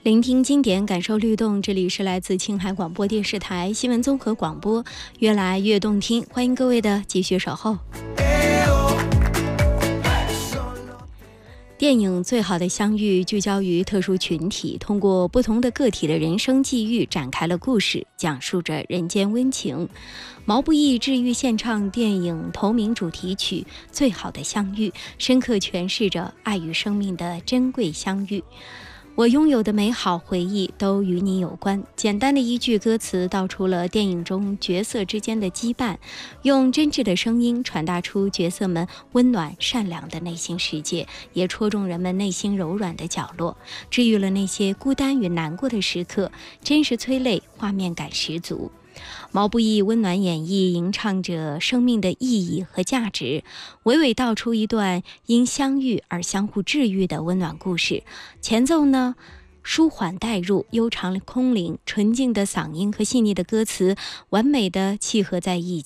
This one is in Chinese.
聆听经典，感受律动。这里是来自青海广播电视台新闻综合广播，越来越动听。欢迎各位的继续守候。电影《最好的相遇》聚焦于特殊群体，通过不同的个体的人生际遇展开了故事，讲述着人间温情。毛不易治愈献唱电影同名主题曲《最好的相遇》，深刻诠释着爱与生命的珍贵相遇。我拥有的美好回忆都与你有关。简单的一句歌词道出了电影中角色之间的羁绊，用真挚的声音传达出角色们温暖善良的内心世界，也戳中人们内心柔软的角落，治愈了那些孤单与难过的时刻，真实催泪，画面感十足。毛不易温暖演绎，吟唱着生命的意义和价值，娓娓道出一段因相遇而相互治愈的温暖故事。前奏呢，舒缓带入，悠长空灵，纯净的嗓音和细腻的歌词完美的契合在一起。